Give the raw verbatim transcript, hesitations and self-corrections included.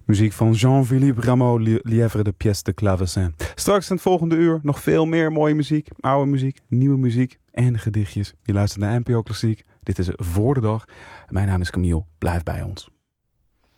Muziek van Jean-Philippe Rameau, Li- Lièvre de Pièce de Clavecin. Straks in het volgende uur nog veel meer mooie muziek. Oude muziek, nieuwe muziek en gedichtjes. Je luistert naar N P O Klassiek. Dit is Voor de Dag. Mijn naam is Camille. Blijf bij ons.